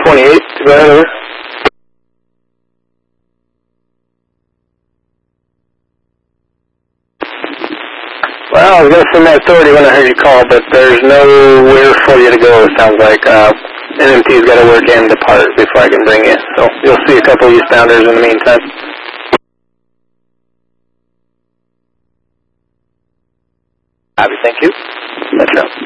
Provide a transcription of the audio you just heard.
28, go ahead, over. Well, I was going to send that authority when I heard you call, but there's nowhere for you to go, it sounds like. NMT's got to work and depart before I can bring you. So you'll see a couple eastbounders in the meantime. Happy, thank you. Let's go.